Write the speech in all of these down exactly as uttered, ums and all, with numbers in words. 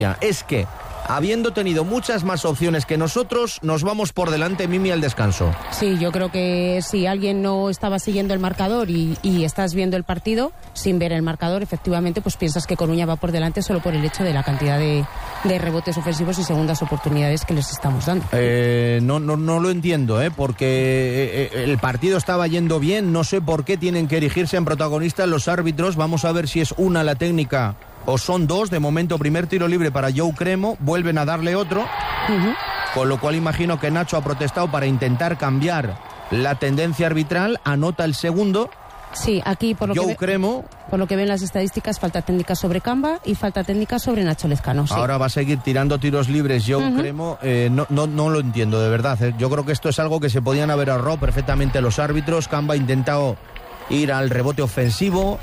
Es que, habiendo tenido muchas más opciones que nosotros, nos vamos por delante, Mimi, al descanso. Sí, yo creo que si alguien no estaba siguiendo el marcador y, y estás viendo el partido sin ver el marcador, efectivamente, pues piensas que Coruña va por delante solo por el hecho de la cantidad de, de rebotes ofensivos y segundas oportunidades que les estamos dando. Eh, no, no, no lo entiendo, ¿eh? Porque eh, el partido estaba yendo bien, no sé por qué tienen que erigirse en protagonistas los árbitros. Vamos a ver si es una la técnica o son dos. De momento, primer tiro libre para Joe Cremo, vuelven a darle otro, uh-huh. Con lo cual imagino que Nacho ha protestado para intentar cambiar la tendencia arbitral, anota el segundo. Sí, aquí por lo, Joe que ve, Cremo, por lo que ven las estadísticas, falta técnica sobre Camba y falta técnica sobre Nacho Lezcano. Sí. Ahora va a seguir tirando tiros libres Joe uh-huh. Cremo, eh, no, no, no lo entiendo de verdad, eh. Yo creo que esto es algo que se podían haber ahorrado perfectamente los árbitros. Camba ha intentado ir al rebote ofensivo.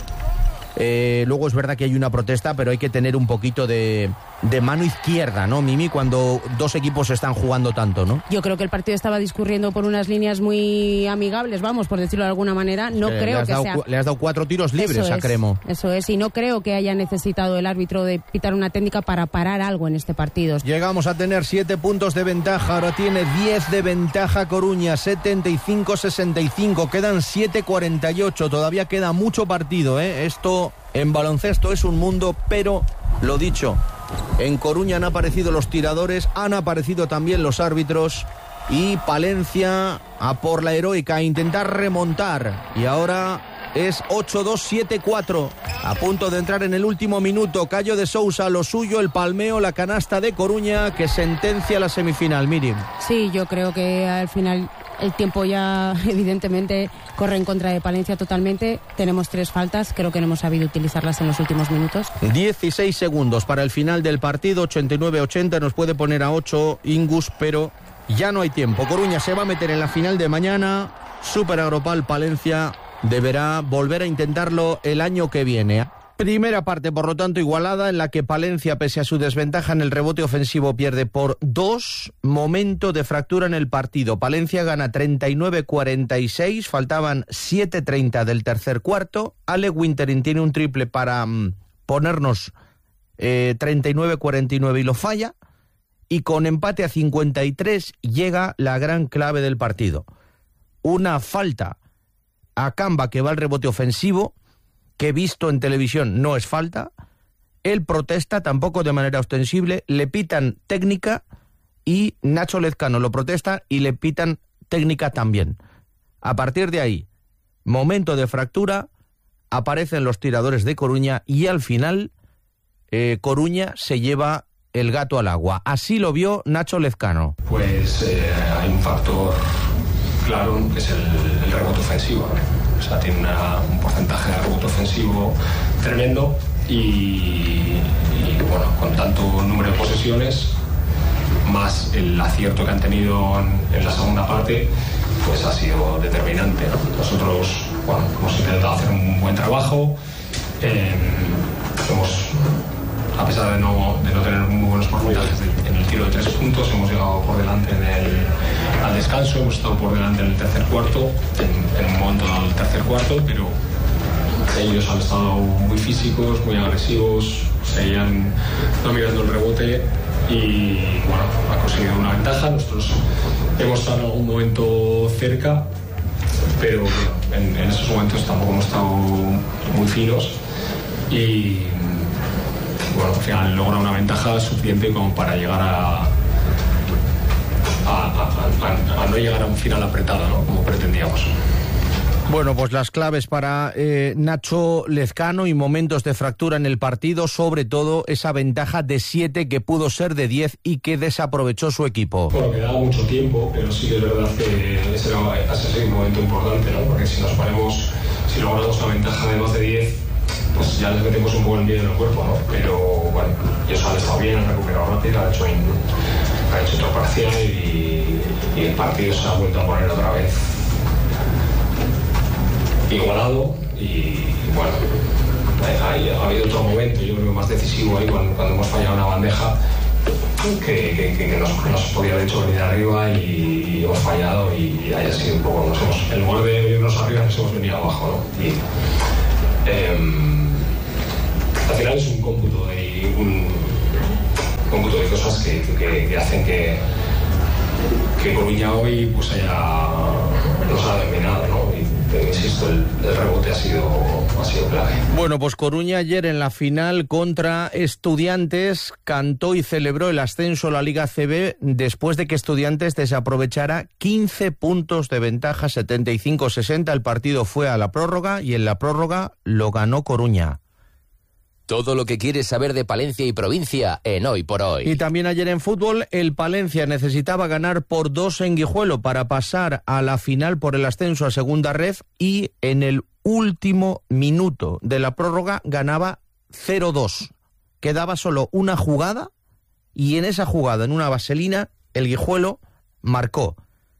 Eh, luego es verdad que hay una protesta, pero hay que tener un poquito de, de mano izquierda, ¿no, Mimi? Cuando dos equipos están jugando tanto, ¿no? Yo creo que el partido estaba discurriendo por unas líneas muy amigables, vamos, por decirlo de alguna manera. No eh, creo le que dado, sea... Le has dado cuatro tiros libres eso a es, Cremo. Eso es, y no creo que haya necesitado el árbitro de pitar una técnica para parar algo en este partido. Llegamos a tener siete puntos de ventaja, ahora tiene diez de ventaja Coruña, setenta y cinco sesenta y cinco, quedan siete cuarenta y ocho, todavía queda mucho partido, ¿eh? Esto... En baloncesto es un mundo, pero, lo dicho, en Coruña han aparecido los tiradores, han aparecido también los árbitros y Palencia a por la heroica, a intentar remontar. Y ahora es ocho dos siete cuatro, a punto de entrar en el último minuto. Cayo de Sousa, lo suyo, el palmeo, la canasta de Coruña que sentencia la semifinal. Miriam. Sí, yo creo que al final... El tiempo ya, evidentemente, corre en contra de Palencia totalmente. Tenemos tres faltas, creo que no hemos sabido utilizarlas en los últimos minutos. dieciséis segundos para el final del partido, ochenta y nueve ochenta, nos puede poner a ocho Ingus, pero ya no hay tiempo. Coruña se va a meter en la final de mañana, Super Agropal Palencia deberá volver a intentarlo el año que viene. Primera parte, por lo tanto, igualada, en la que Palencia, pese a su desventaja en el rebote ofensivo, pierde por dos. Momento de fractura en el partido. Palencia gana treinta y nueve cuarenta y seis, faltaban siete treinta del tercer cuarto. Ale Winterin tiene un triple para um, ponernos eh, treinta y nueve cuarenta y nueve y lo falla. Y con empate a cincuenta y tres llega la gran clave del partido. Una falta a Camba que va al rebote ofensivo, que visto en televisión no es falta. Él protesta, tampoco de manera ostensible, le pitan técnica y Nacho Lezcano lo protesta y le pitan técnica también. A partir de ahí, momento de fractura, aparecen los tiradores de Coruña y al final eh, Coruña se lleva el gato al agua. Así lo vio Nacho Lezcano. Pues eh, hay un factor claro que es el, el rebote ofensivo, ¿no? O sea, tiene una, un porcentaje de rebote ofensivo tremendo y, y, bueno, con tanto número de posesiones, más el acierto que han tenido en, en la segunda parte, pues ha sido determinante, ¿no? Nosotros, bueno, hemos intentado hacer un buen trabajo, eh, hemos, a pesar de no, de no tener muy buenos porcentajes en el tiro de tres puntos, hemos llegado por delante en el, al descanso, hemos estado por delante en el tercer cuarto, en, en un momento del tercer cuarto, pero ellos han estado muy físicos, muy agresivos, seguían dominando el rebote y bueno, ha conseguido una ventaja. Nosotros hemos estado en algún momento cerca, pero en, en esos momentos tampoco hemos estado muy finos y bueno, al final logra una ventaja suficiente como para llegar a, a, a, a, a no llegar a un final apretado, ¿no? Como pretendíamos. Bueno, pues las claves para eh, Nacho Lezcano y momentos de fractura en el partido, sobre todo esa ventaja de siete que pudo ser de diez y que desaprovechó su equipo. Bueno, quedaba mucho tiempo, pero sí que es verdad que ese era, ha sido un momento importante, ¿no? Porque si nos ponemos, si logramos una ventaja de más de diez, pues ya les metemos un poco el miedo en el cuerpo, ¿no? Pero bueno, ellos han estado bien, han recuperado rápido, han hecho, han hecho otra parcial y, y el partido se ha vuelto a poner otra vez igualado y bueno, hay, ha habido otro momento, yo creo que más decisivo ahí cuando, cuando hemos fallado una bandeja que, que, que nos, nos podía haber hecho venir arriba y, y hemos fallado y haya sido un poco, nos hemos, en lugar de venirnos arriba nos hemos venido abajo, ¿no? Y, eh, al final es un cómputo de un, cómputo de cosas que, que, que hacen que, que Coruña hoy pues haya nos ha dominado, ¿no? Y, insisto, el, el rebote ha sido, ha sido clave. Bueno, pues Coruña ayer en la final contra Estudiantes cantó y celebró el ascenso a la Liga C B después de que Estudiantes desaprovechara quince puntos de ventaja, setenta y cinco sesenta. El partido fue a la prórroga y en la prórroga lo ganó Coruña. Todo lo que quieres saber de Palencia y provincia en Hoy por Hoy. Y también ayer en fútbol, el Palencia necesitaba ganar por dos en Guijuelo para pasar a la final por el ascenso a segunda ref y en el último minuto de la prórroga ganaba cero dos. Quedaba solo una jugada y en esa jugada, en una vaselina, el Guijuelo marcó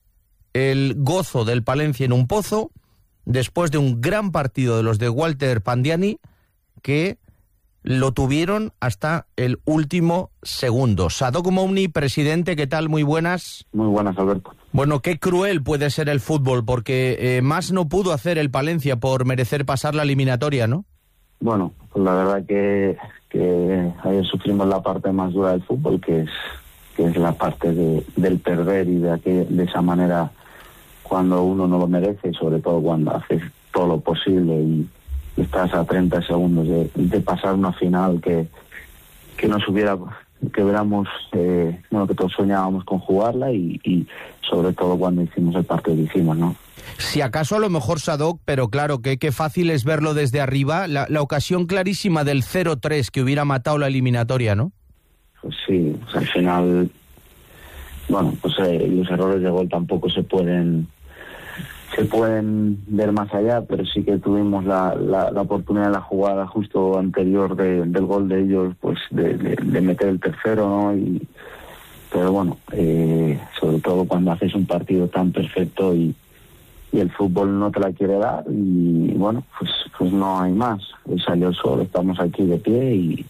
el gozo del Palencia en un pozo después de un gran partido de los de Walter Pandiani que lo tuvieron hasta el último segundo. Sadok Mouni, presidente, ¿qué tal? Muy buenas. Muy buenas, Alberto. Bueno, qué cruel puede ser el fútbol, porque eh, más no pudo hacer el Palencia por merecer pasar la eliminatoria, ¿no? Bueno, pues la verdad que, que ayer sufrimos la parte más dura del fútbol, que es que es la parte de, del perder y de, que, de esa manera cuando uno no lo merece, y sobre todo cuando haces todo lo posible y estás a treinta segundos de, de pasar una final que, que nos hubiera, que hubiéramos, eh, bueno, que todos soñábamos con jugarla y, y sobre todo cuando hicimos el partido que hicimos, ¿no? Si acaso a lo mejor Sadok, pero claro, que qué fácil es verlo desde arriba, la, la ocasión clarísima del cero tres que hubiera matado la eliminatoria, ¿no? Pues sí, pues al final, bueno, pues eh, los errores de gol tampoco se pueden... se pueden ver más allá, pero sí que tuvimos la, la, la oportunidad de la jugada justo anterior de, del gol de ellos, pues de, de, de meter el tercero, ¿no? Y, pero bueno, eh, sobre todo cuando haces un partido tan perfecto y, y el fútbol no te la quiere dar y bueno, pues pues no hay más. Hoy salió el sol, estamos aquí de pie y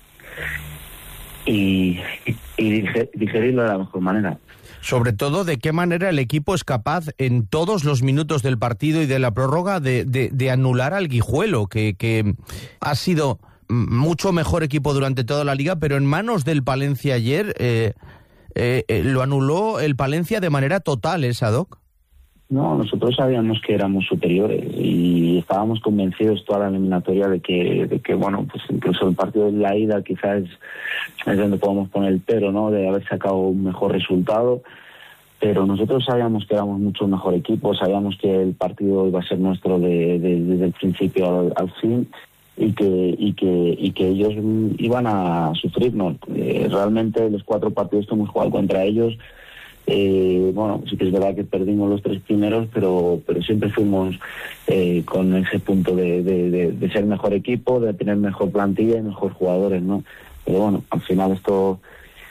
y, y digerirlo de la mejor manera. Sobre todo, ¿de qué manera el equipo es capaz en todos los minutos del partido y de la prórroga de, de, de anular al Guijuelo, que, que ha sido mucho mejor equipo durante toda la liga, pero en manos del Palencia ayer eh, eh, eh, lo anuló el Palencia de manera total, ¿eh, Sadok? No, nosotros sabíamos que éramos superiores y estábamos convencidos toda la eliminatoria de que, de que bueno, pues incluso el partido de la ida quizás es, es donde podemos poner el pero, ¿no? De haber sacado un mejor resultado, pero nosotros sabíamos que éramos mucho mejor equipo, sabíamos que el partido iba a ser nuestro de, de, desde el principio al, al fin y que y que y que ellos iban a sufrirnos. Eh, realmente los cuatro partidos que hemos jugado contra ellos, Eh, bueno, sí que es verdad que perdimos los tres primeros, pero pero siempre fuimos eh, con ese punto de, de, de, de ser mejor equipo, de tener mejor plantilla y mejor jugadores, ¿no? Pero bueno, al final esto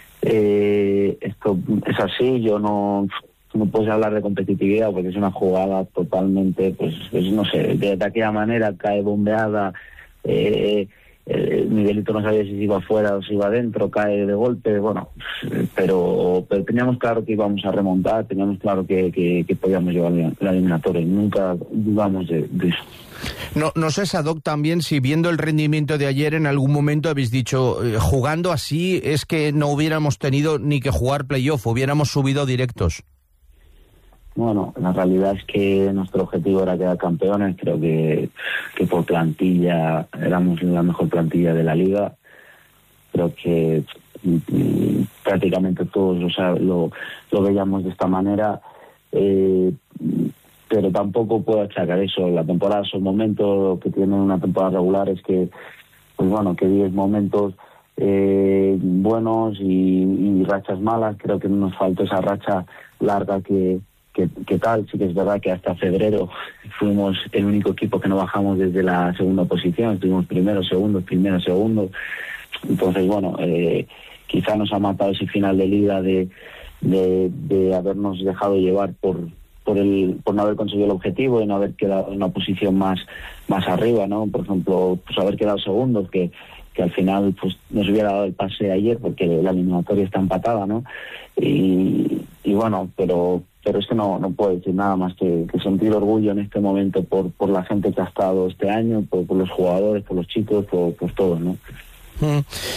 eh, esto es así. Yo no no puedo hablar de competitividad porque es una jugada totalmente, pues, pues no sé, de, de aquella manera cae bombeada. Eh, Eh, Miguelito no sabía si se iba afuera o si iba adentro, cae de golpe, bueno, pero, pero teníamos claro que íbamos a remontar, teníamos claro que, que, que podíamos llevar la eliminatoria y nunca dudamos de, de eso. No, no sé, Sadok, también si viendo el rendimiento de ayer en algún momento habéis dicho, eh, jugando así es que no hubiéramos tenido ni que jugar playoff, hubiéramos subido directos. Bueno, la realidad es que nuestro objetivo era quedar campeones. Creo que, que por plantilla éramos la mejor plantilla de la liga. Creo que mm, prácticamente todos o sea, lo, lo veíamos de esta manera, eh, pero tampoco puedo achacar eso. La temporada son momentos, que tienen una temporada regular es que, pues bueno, que diez momentos eh, buenos y, y rachas malas. Creo que nos faltó esa racha larga que ¿Qué, ¿Qué tal? Sí que es verdad que hasta febrero fuimos el único equipo que no bajamos desde la segunda posición, estuvimos primero, segundo, primero, segundo. Entonces, bueno, eh, quizá nos ha matado ese final de liga de, de, de habernos dejado llevar por por el por no haber conseguido el objetivo y no haber quedado en una posición más más arriba, ¿no? Por ejemplo, pues haber quedado segundos, que que al final pues nos hubiera dado el pase ayer porque la eliminatoria está empatada, ¿no? Y, y bueno, pero pero es que no, no puedo decir nada más que, que sentir orgullo en este momento por, por la gente que ha estado este año, por, por los jugadores, por los chicos, por, por todos, ¿no? Mm.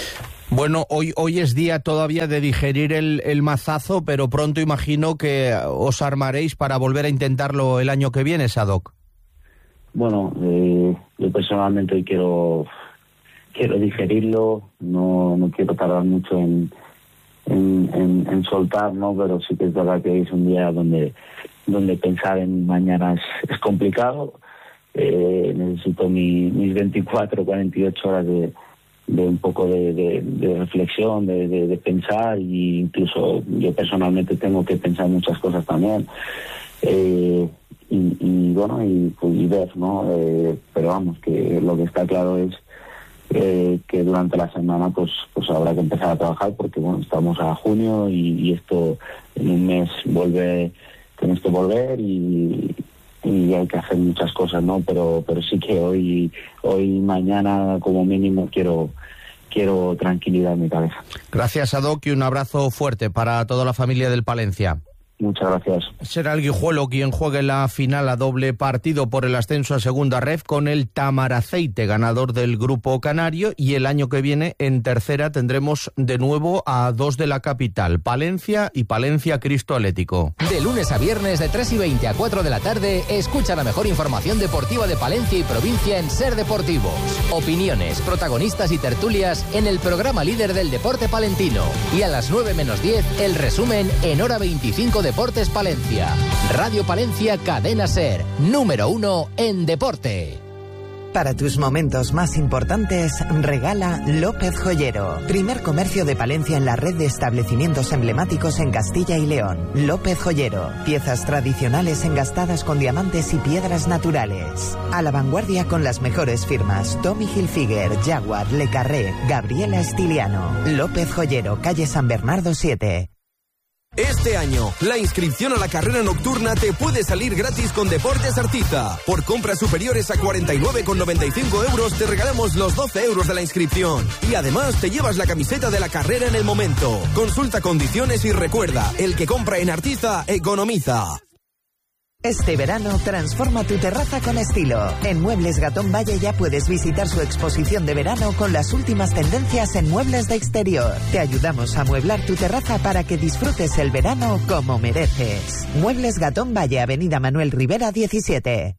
Bueno, hoy, hoy es día todavía de digerir el, el mazazo, pero pronto imagino que os armaréis para volver a intentarlo el año que viene, Sadok. Bueno, eh, yo personalmente hoy quiero, quiero digerirlo, no, no quiero tardar mucho en, en, en, en soltar, ¿no? Pero sí que es verdad que hoy es un día donde, donde pensar en mañana es, es complicado. Eh, necesito mi, mis veinticuatro, cuarenta y ocho horas de... de un poco de, de, de reflexión, de, de, de pensar, y incluso yo personalmente tengo que pensar muchas cosas también, eh, y, y bueno, y, y ver, ¿no? Eh, pero vamos, que lo que está claro es eh, que durante la semana pues pues habrá que empezar a trabajar, porque bueno, estamos a junio y, y esto en un mes vuelve, tenemos que volver y y hay que hacer muchas cosas, ¿no? Pero pero sí que hoy hoy mañana como mínimo quiero quiero tranquilidad en mi cabeza. Gracias, Sadok, y un abrazo fuerte para toda la familia del Palencia. Muchas gracias. Será el Guijuelo quien juegue la final a doble partido por el ascenso a segunda ref con el Tamaraceite, ganador del grupo canario, y el año que viene en tercera tendremos de nuevo a dos de la capital, Palencia y Palencia Cristo Atlético. De lunes a viernes de tres y veinte a cuatro de la tarde, escucha la mejor información deportiva de Palencia y provincia en Ser Deportivos. Opiniones, protagonistas y tertulias en el programa líder del deporte palentino. Y a las nueve menos diez, el resumen en hora veinticinco de Deportes Palencia. Radio Palencia, Cadena Ser, número uno en deporte. Para tus momentos más importantes, regala López Joyero. Primer comercio de Palencia en la red de establecimientos emblemáticos en Castilla y León. López Joyero. Piezas tradicionales engastadas con diamantes y piedras naturales. A la vanguardia con las mejores firmas: Tommy Hilfiger, Jaguar, Le Carré, Gabriela Estiliano. López Joyero, calle San Bernardo siete. Este año, la inscripción a la carrera nocturna te puede salir gratis con Deportes Artiza. Por compras superiores a cuarenta y nueve con noventa y cinco euros te regalamos los doce euros de la inscripción. Y además te llevas la camiseta de la carrera en el momento. Consulta condiciones y recuerda, el que compra en Artiza, economiza. Este verano transforma tu terraza con estilo. En Muebles Gatón Valle ya puedes visitar su exposición de verano con las últimas tendencias en muebles de exterior. Te ayudamos a amueblar tu terraza para que disfrutes el verano como mereces. Muebles Gatón Valle, Avenida Manuel Rivera diecisiete.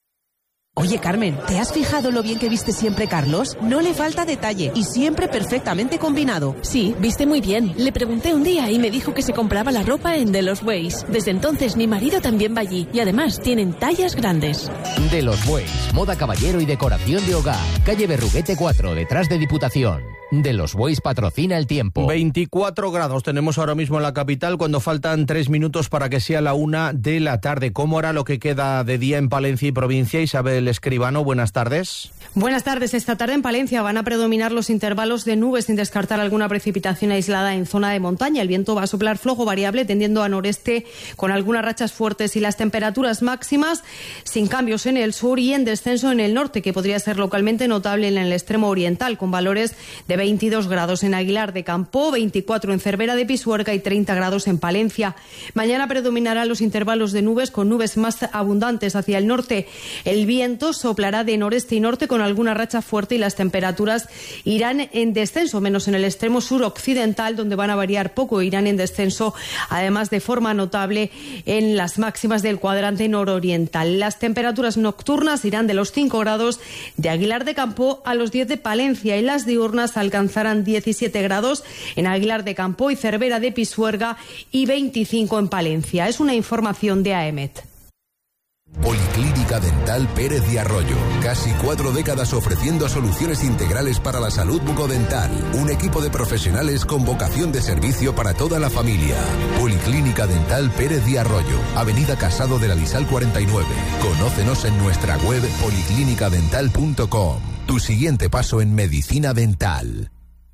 Oye, Carmen, ¿te has fijado lo bien que viste siempre Carlos? No le falta detalle y siempre perfectamente combinado. Sí, viste muy bien. Le pregunté un día y me dijo que se compraba la ropa en De Los Bueys. Desde entonces mi marido también va allí y además tienen tallas grandes. De Los Bueys, moda caballero y decoración de hogar. Calle Berruguete cuatro, detrás de Diputación. De Los Bueys patrocina el tiempo. veinticuatro grados tenemos ahora mismo en la capital cuando faltan tres minutos para que sea la una de la tarde. ¿Cómo hará lo que queda de día en Palencia y provincia? Isabel Escribano, buenas tardes. Buenas tardes. Esta tarde en Palencia van a predominar los intervalos de nubes sin descartar alguna precipitación aislada en zona de montaña. El viento va a soplar flojo variable tendiendo a noreste con algunas rachas fuertes y las temperaturas máximas sin cambios en el sur y en descenso en el norte, que podría ser localmente notable en el extremo oriental, con valores de veintidós grados en Aguilar de Campo, veinticuatro en Cervera de Pisuerga y treinta grados en Palencia. Mañana predominarán los intervalos de nubes con nubes más abundantes hacia el norte. El viento soplará de noreste y norte con alguna racha fuerte y las temperaturas irán en descenso, menos en el extremo sur occidental, donde van a variar poco, irán en descenso, además de forma notable en las máximas del cuadrante nororiental. Las temperaturas nocturnas irán de los cinco grados de Aguilar de Campo a los diez de Palencia y las diurnas alcanzarán diecisiete grados en Aguilar de Campo y Cervera de Pisuerga y veinticinco en Palencia. Es una información de AEMET. Policlínica Dental Pérez de Arroyo. Casi cuatro décadas ofreciendo soluciones integrales para la salud bucodental. Un equipo de profesionales con vocación de servicio para toda la familia. Policlínica Dental Pérez de Arroyo. Avenida Casado de la Lisal cuarenta y nueve. Conócenos en nuestra web policlínica dental punto com. Tu siguiente paso en medicina dental.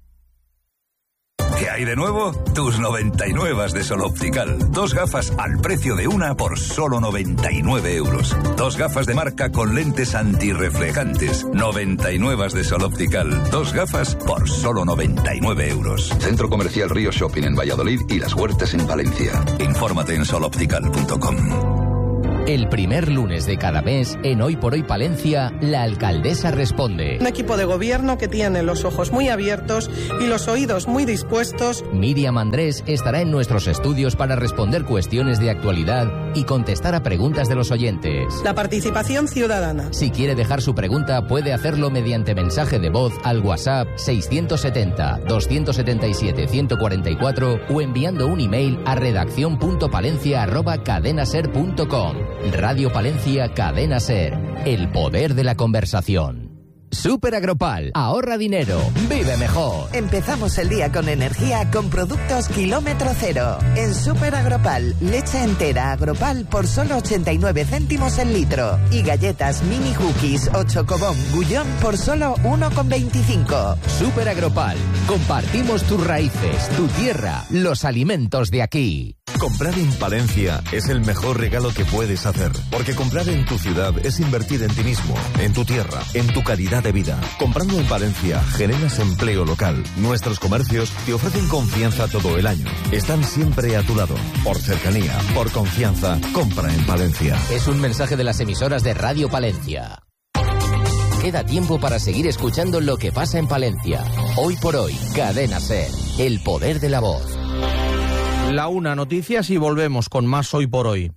¿Qué hay de nuevo? Tus noventa y nueve de Sol Optical. Dos gafas al precio de una por solo noventa y nueve euros. Dos gafas de marca con lentes antirreflejantes. noventa y nueve de Sol Optical. Dos gafas por solo noventa y nueve euros. Centro Comercial Río Shopping en Valladolid y Las Huertas en Valencia. Infórmate en sol optical punto com. El primer lunes de cada mes, en Hoy por Hoy Palencia, la alcaldesa responde. Un equipo de gobierno que tiene los ojos muy abiertos y los oídos muy dispuestos. Miriam Andrés estará en nuestros estudios para responder cuestiones de actualidad y contestar a preguntas de los oyentes. La participación ciudadana. Si quiere dejar su pregunta, puede hacerlo mediante mensaje de voz al WhatsApp seiscientos setenta, doscientos setenta y siete, ciento cuarenta y cuatro o enviando un email a redacción punto palencia arroba cadenaser punto com. Radio Palencia, Cadena Ser. El poder de la conversación. Super Agropal. Ahorra dinero. Vive mejor. Empezamos el día con energía con productos kilómetro cero. En Super Agropal, leche entera Agropal por solo ochenta y nueve céntimos el litro. Y galletas mini cookies o chocobón Gullón por solo uno con veinticinco. Super Agropal. Compartimos tus raíces, tu tierra, los alimentos de aquí. Comprar en Palencia es el mejor regalo que puedes hacer. Porque comprar en tu ciudad es invertir en ti mismo, en tu tierra, en tu calidad de vida. Comprando en Palencia generas empleo local. Nuestros comercios te ofrecen confianza todo el año. Están siempre a tu lado. Por cercanía, por confianza, compra en Palencia. Es un mensaje de las emisoras de Radio Palencia. Queda tiempo para seguir escuchando lo que pasa en Palencia. Hoy por hoy, Cadena Ser. El poder de la voz. La una, noticias y volvemos con más Hoy por Hoy.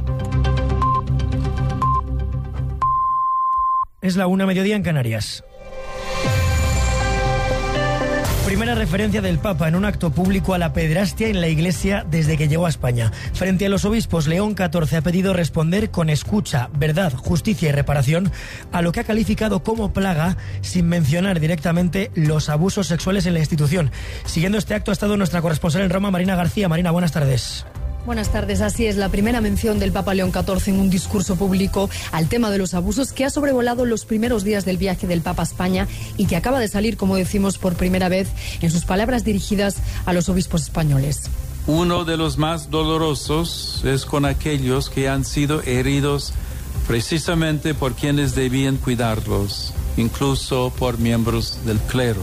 Es la una, mediodía en Canarias. Primera referencia del Papa en un acto público a la pederastia en la Iglesia desde que llegó a España. Frente a los obispos, León catorce ha pedido responder con escucha, verdad, justicia y reparación a lo que ha calificado como plaga, sin mencionar directamente los abusos sexuales en la institución. Siguiendo este acto ha estado nuestra corresponsal en Roma, Marina García. Marina, buenas tardes. Buenas tardes, así es, la primera mención del Papa León catorce en un discurso público al tema de los abusos que ha sobrevolado los primeros días del viaje del Papa a España y que acaba de salir, como decimos, por primera vez en sus palabras dirigidas a los obispos españoles. Uno de los más dolorosos es con aquellos que han sido heridos precisamente por quienes debían cuidarlos, incluso por miembros del clero.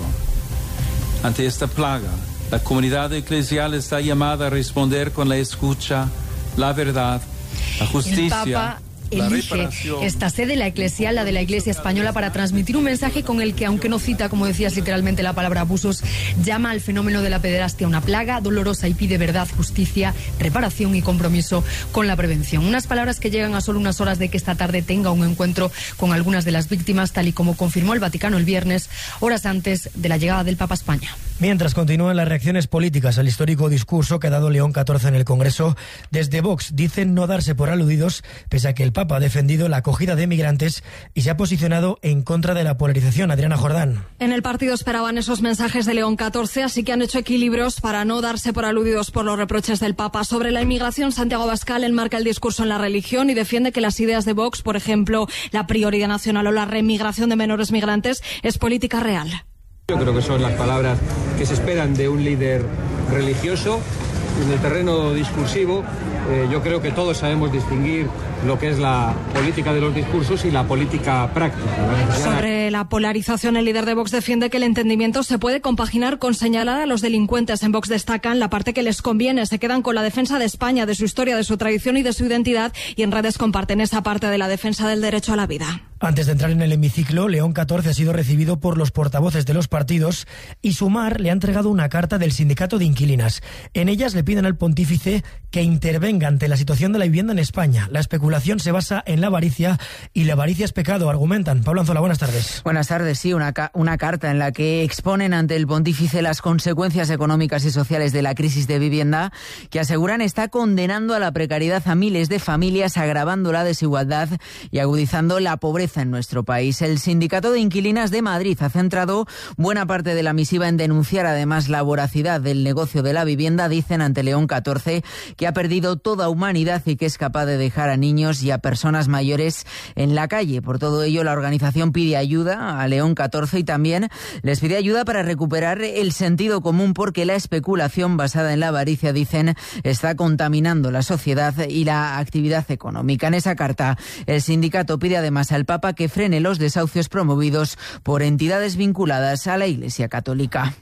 Ante esta plaga, la comunidad eclesial está llamada a responder con la escucha, la verdad, la justicia. El Papa elige esta sede, la eclesial, la de la Iglesia Española, para transmitir un mensaje con el que, aunque no cita, como decías literalmente la palabra abusos, llama al fenómeno de la pederastia una plaga dolorosa y pide verdad, justicia, reparación y compromiso con la prevención. Unas palabras que llegan a solo unas horas de que esta tarde tenga un encuentro con algunas de las víctimas, tal y como confirmó el Vaticano el viernes, horas antes de la llegada del Papa a España. Mientras continúan las reacciones políticas al histórico discurso que ha dado León catorce en el Congreso, desde Vox dicen no darse por aludidos, pese a que el Papa ha defendido la acogida de migrantes y se ha posicionado en contra de la polarización. Adriana Jordán. En el partido esperaban esos mensajes de León catorce, así que han hecho equilibrios para no darse por aludidos por los reproches del Papa. Sobre la inmigración, Santiago Abascal enmarca el discurso en la religión y defiende que las ideas de Vox, por ejemplo, la prioridad nacional o la remigración de menores migrantes, es política real. Yo creo que son las palabras que se esperan de un líder religioso. En el terreno discursivo, eh, yo creo que todos sabemos distinguir lo que es la política de los discursos y la política práctica. Sobre la polarización, el líder de Vox defiende que el entendimiento se puede compaginar con señalar a los delincuentes. En Vox destacan la parte que les conviene, se quedan con la defensa de España, de su historia, de su tradición y de su identidad, y en redes comparten esa parte de la defensa del derecho a la vida. Antes de entrar en el hemiciclo, León catorce ha sido recibido por los portavoces de los partidos y Sumar le ha entregado una carta del sindicato de inquilinas. En ellas le piden al pontífice que intervenga ante la situación de la vivienda en España. La especulación se basa en la avaricia y la avaricia es pecado, argumentan. Pablo Anzola, buenas tardes. Buenas tardes, sí, una, ca- una carta en la que exponen ante el pontífice las consecuencias económicas y sociales de la crisis de vivienda, que aseguran está condenando a la precariedad a miles de familias, agravando la desigualdad y agudizando la pobreza en nuestro país. El Sindicato de Inquilinas de Madrid ha centrado buena parte de la misiva en denunciar además la voracidad del negocio de la vivienda. Dicen ante León catorce que ha perdido toda humanidad y que es capaz de dejar a niños y a personas mayores en la calle. Por todo ello, la organización pide ayuda a León catorce y también les pide ayuda para recuperar el sentido común, porque la especulación basada en la avaricia, dicen, está contaminando la sociedad y la actividad económica. En esa carta, el sindicato pide además al Papa que frene los desahucios promovidos por entidades vinculadas a la Iglesia Católica.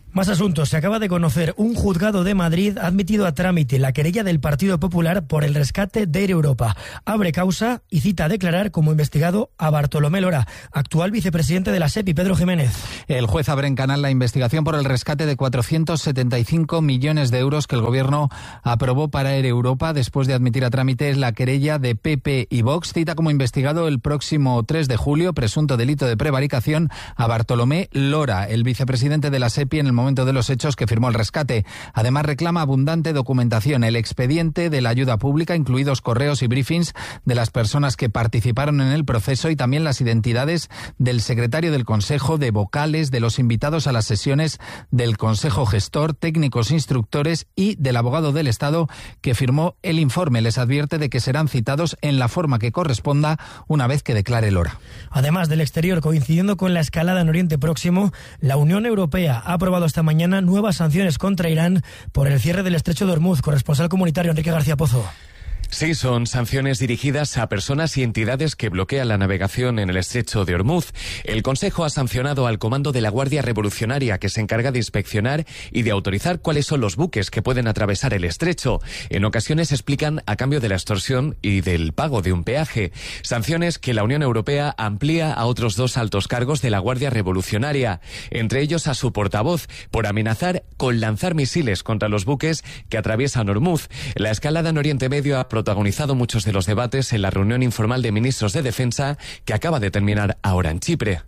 Más asuntos. Se acaba de conocer. Un juzgado de Madrid ha admitido a trámite la querella del Partido Popular por el rescate de Air Europa. Abre causa y cita a declarar como investigado a Bartolomé Lora, actual vicepresidente de la SEPI. Pedro Jiménez. El juez abre en canal la investigación por el rescate de cuatrocientos setenta y cinco millones de euros que el Gobierno aprobó para Air Europa después de admitir a trámite la querella de P P y Vox. Cita como investigado el próximo tres de julio, presunto delito de prevaricación, a Bartolomé Lora, el vicepresidente de la SEPI en el momento de los hechos que firmó el rescate. Además reclama abundante documentación, el expediente de la ayuda pública, incluidos correos y briefings de las personas que participaron en el proceso y también las identidades del secretario del Consejo, de vocales, de los invitados a las sesiones del Consejo Gestor, técnicos instructores y del abogado del Estado que firmó el informe. Les advierte de que serán citados en la forma que corresponda una vez que declare Lora. Además del exterior, coincidiendo con la escalada en Oriente Próximo, la Unión Europea ha aprobado esta mañana nuevas sanciones contra Irán por el cierre del estrecho de Hormuz. Corresponsal comunitario Enrique García Pozo. Sí, son sanciones dirigidas a personas y entidades que bloquean la navegación en el estrecho de Hormuz. El Consejo ha sancionado al Comando de la Guardia Revolucionaria, que se encarga de inspeccionar y de autorizar cuáles son los buques que pueden atravesar el estrecho. En ocasiones explican a cambio de la extorsión y del pago de un peaje. Sanciones que la Unión Europea amplía a otros dos altos cargos de la Guardia Revolucionaria, entre ellos a su portavoz, por amenazar con lanzar misiles contra los buques que atraviesan Hormuz. La escalada en Oriente Medio ha protagonizado muchos de los debates en la reunión informal de ministros de Defensa que acaba de terminar ahora en Chipre.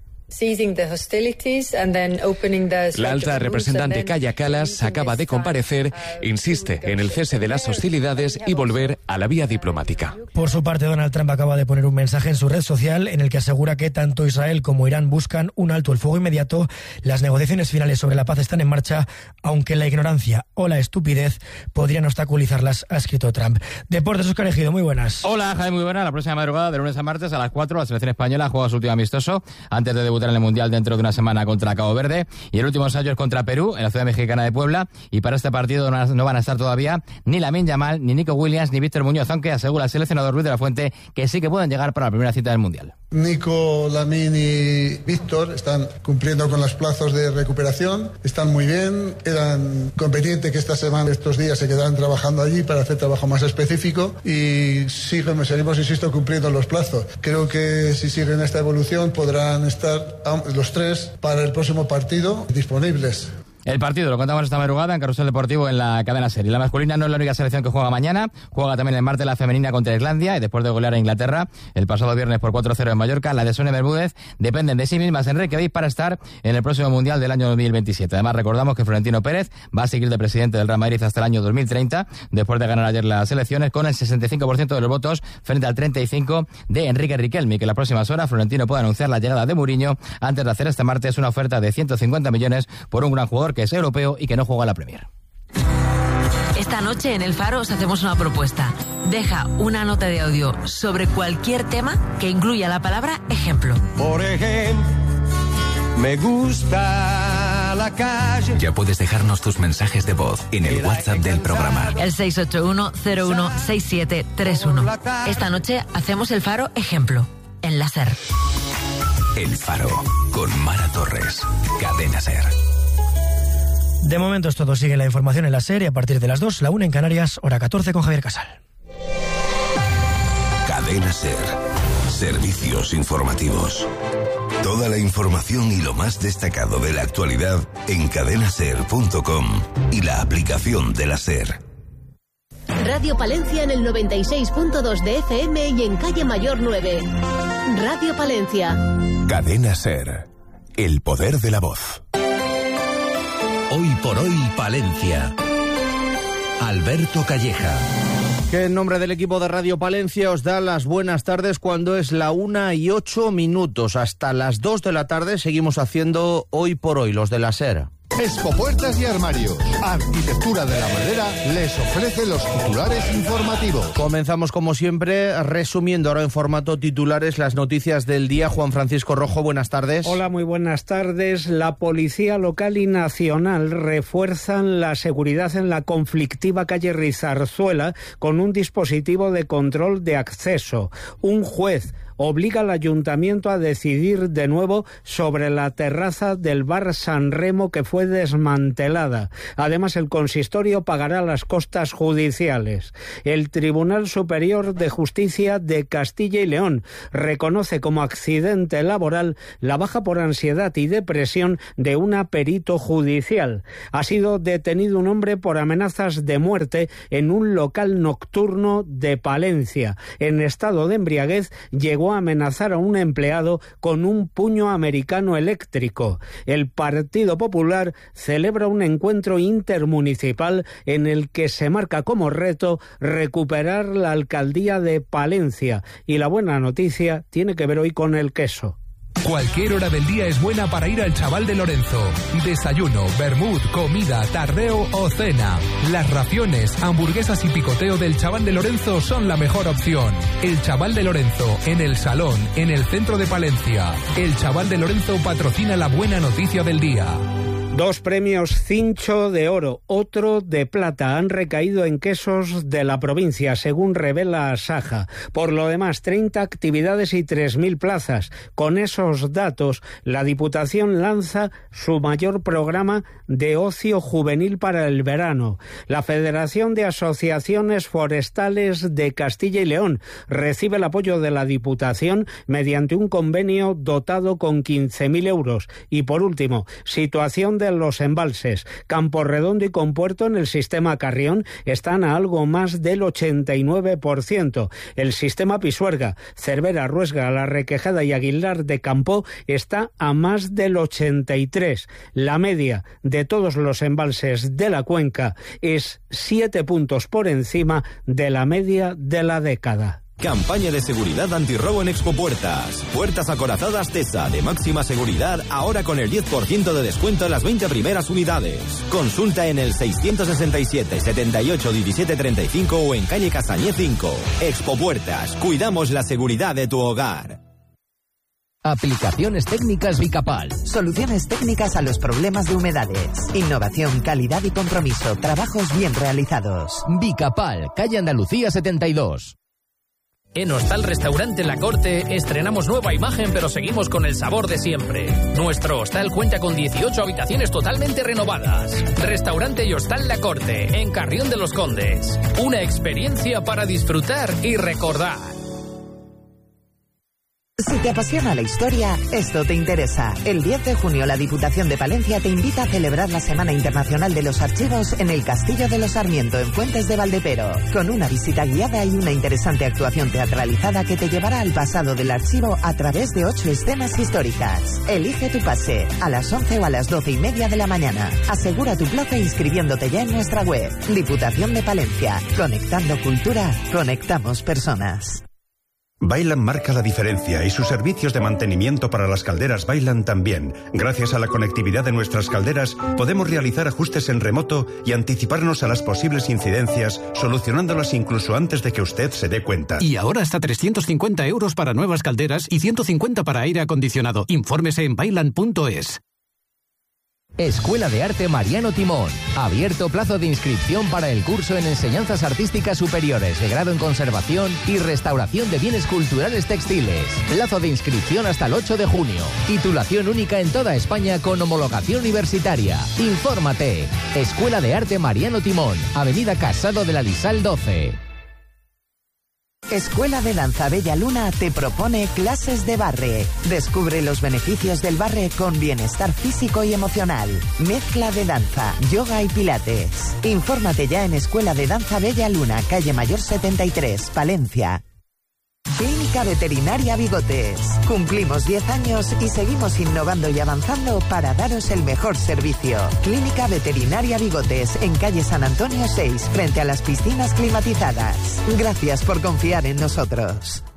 La alta representante Kaja Kallas acaba de comparecer, insiste en el cese de las hostilidades y volver a la vía diplomática. Por su parte, Donald Trump acaba de poner un mensaje en su red social en el que asegura que tanto Israel como Irán buscan un alto el fuego inmediato. Las negociaciones finales sobre la paz están en marcha, aunque la ignorancia o la estupidez podrían obstaculizarlas, ha escrito Trump. Deportes, Óscar Ejido, muy buenas. Hola, Jaime, muy buena. La próxima madrugada, de lunes a martes a las cuatro, la selección española juega su último amistoso antes de debutar en el Mundial dentro de una semana contra Cabo Verde, y el último ensayo es contra Perú en la ciudad mexicana de Puebla, y para este partido no van a estar todavía ni Lamine Yamal, ni Nico Williams, ni Víctor Muñoz, aunque asegura el seleccionador Luis de la Fuente que sí que pueden llegar para la primera cita del Mundial. Nico, Lamine y Víctor están cumpliendo con los plazos de recuperación, están muy bien, eran conveniente que esta semana, estos días se quedaran trabajando allí para hacer trabajo más específico, y siguen, seguimos, insisto, cumpliendo los plazos. Creo que si siguen esta evolución podrán estar los tres para el próximo partido disponibles. El partido lo contamos esta madrugada en Carrusel Deportivo en la cadena SER. La masculina no es la única selección que juega mañana. Juega también el martes la femenina contra Islandia, y después de golear a Inglaterra el pasado viernes por cuatro cero en Mallorca, la de Sonia Bermúdez dependen de sí mismas en Reykjavik para estar en el próximo Mundial del año dos mil veintisiete. Además, recordamos que Florentino Pérez va a seguir de presidente del Real Madrid hasta el año dos mil treinta, después de ganar ayer las elecciones con el sesenta y cinco por ciento de los votos frente al treinta y cinco por ciento de Enrique Riquelme, que en las próximas horas Florentino puede anunciar la llegada de Mourinho antes de hacer este martes una oferta de ciento cincuenta millones por un gran jugador que es europeo y que no juega la Premier. Esta noche en El Faro os hacemos una propuesta. Deja una nota de audio sobre cualquier tema que incluya la palabra ejemplo. Por ejemplo, me gusta la calle. Ya puedes dejarnos tus mensajes de voz en el WhatsApp del programa. El seis ocho uno cero uno seis siete tres uno. Esta noche hacemos El Faro ejemplo en la SER. El Faro con Mara Torres. Cadena SER. De momento es todo. Sigue la información en la serie a partir de las dos, la una en Canarias, hora catorce con Javier Casal. Cadena SER. Servicios informativos. Toda la información y lo más destacado de la actualidad en cadena ser punto com y la aplicación de la SER. Radio Palencia en el noventa y seis punto dos de F M y en Calle Mayor nueve. Radio Palencia. Cadena SER. El poder de la voz. Hoy por hoy Palencia. Alberto Calleja. Que en nombre del equipo de Radio Palencia os da las buenas tardes cuando es la una y ocho minutos. Hasta las dos de la tarde seguimos haciendo Hoy por hoy, los de la SER. Expo Puertas y Armarios, Arquitectura de la Madera, les ofrece los titulares informativos. Comenzamos como siempre resumiendo ahora en formato titulares las noticias del día. Juan Francisco Rojo, buenas tardes. Hola, muy buenas tardes. La Policía Local y Nacional refuerzan la seguridad en la conflictiva calle Rizarzuela con un dispositivo de control de acceso. Un juez obliga al ayuntamiento a decidir de nuevo sobre la terraza del bar San Remo que fue desmantelada. Además, el consistorio pagará las costas judiciales. El Tribunal Superior de Justicia de Castilla y León reconoce como accidente laboral la baja por ansiedad y depresión de una perito judicial. Ha sido detenido un hombre por amenazas de muerte en un local nocturno de Palencia. En estado de embriaguez llegó a amenazar a un empleado con un puño americano eléctrico. El Partido Popular celebra un encuentro intermunicipal en el que se marca como reto recuperar la alcaldía de Palencia. Y la buena noticia tiene que ver hoy con el queso. Cualquier hora del día es buena para ir al Chaval de Lorenzo. Desayuno, vermut, comida, tardeo o cena. Las raciones, hamburguesas y picoteo del Chaval de Lorenzo son la mejor opción. El Chaval de Lorenzo, en el Salón, en el centro de Palencia. El Chaval de Lorenzo patrocina la buena noticia del día. Dos premios Cincho de oro, otro de plata, han recaído en quesos de la provincia, según revela Asaja. Por lo demás, treinta actividades y tres mil plazas. Con esos datos, la Diputación lanza su mayor programa de ocio juvenil para el verano. La Federación de Asociaciones Forestales de Castilla y León recibe el apoyo de la Diputación mediante un convenio dotado con quince mil euros. Y por último, situación de los embalses. Camporredondo y Compuerto en el sistema Carrión están a algo más del ochenta y nueve por ciento. El sistema Pisuerga, Cervera, Ruesga, La Requejada y Aguilar de Campo está a más del ochenta y tres por ciento. La media de todos los embalses de la cuenca es siete puntos por encima de la media de la década. Campaña de seguridad antirrobo en Expopuertas. Puertas acorazadas Tesa de máxima seguridad, ahora con el diez por ciento de descuento en las veinte primeras unidades. Consulta en el seiscientos sesenta y siete, setenta y ocho, diecisiete treinta y cinco o en calle Castañé cinco. Expopuertas, cuidamos la seguridad de tu hogar. Aplicaciones técnicas Vicapal. Soluciones técnicas a los problemas de humedades. Innovación, calidad y compromiso. Trabajos bien realizados. Vicapal, calle Andalucía setenta y dos. En Hostal Restaurante La Corte estrenamos nueva imagen, pero seguimos con el sabor de siempre. Nuestro hostal cuenta con dieciocho habitaciones totalmente renovadas. Restaurante y Hostal La Corte, en Carrión de los Condes. Una experiencia para disfrutar y recordar. Si te apasiona la historia, esto te interesa. El diez de junio la Diputación de Palencia te invita a celebrar la Semana Internacional de los Archivos en el Castillo de los Sarmiento, en Fuentes de Valdepero, con una visita guiada y una interesante actuación teatralizada que te llevará al pasado del archivo a través de ocho escenas históricas. Elige tu pase, a las once o a las doce y media de la mañana. Asegura tu plaza inscribiéndote ya en nuestra web. Diputación de Palencia. Conectando cultura, conectamos personas. Vaillant marca la diferencia y sus servicios de mantenimiento para las calderas Vaillant también. Gracias a la conectividad de nuestras calderas podemos realizar ajustes en remoto y anticiparnos a las posibles incidencias, solucionándolas incluso antes de que usted se dé cuenta. Y ahora hasta trescientos cincuenta euros para nuevas calderas y ciento cincuenta para aire acondicionado. Infórmese en vaillant punto es. Escuela de Arte Mariano Timón. Abierto plazo de inscripción para el curso en Enseñanzas Artísticas Superiores de grado en Conservación y Restauración de Bienes Culturales Textiles. Plazo de inscripción hasta el ocho de junio. Titulación única en toda España con homologación universitaria. Infórmate. Escuela de Arte Mariano Timón. Avenida Casado de la Lisal doce. Escuela de Danza Bella Luna te propone clases de barre. Descubre los beneficios del barre con bienestar físico y emocional. Mezcla de danza, yoga y pilates. Infórmate ya en Escuela de Danza Bella Luna, calle Mayor setenta y tres, Palencia. Clínica Veterinaria Bigotes. Cumplimos diez años y seguimos innovando y avanzando para daros el mejor servicio. Clínica Veterinaria Bigotes, en calle San Antonio seis, frente a las piscinas climatizadas. Gracias por confiar en nosotros.